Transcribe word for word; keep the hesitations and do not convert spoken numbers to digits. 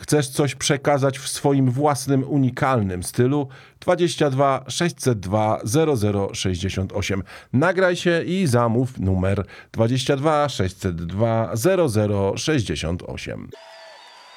Chcesz coś przekazać w swoim własnym, unikalnym stylu? dwadzieścia dwa sześćset dwa zero zero sześćdziesiąt osiem. Nagraj się i zamów numer dwadzieścia dwa sześćset dwa zero zero sześćdziesiąt osiem.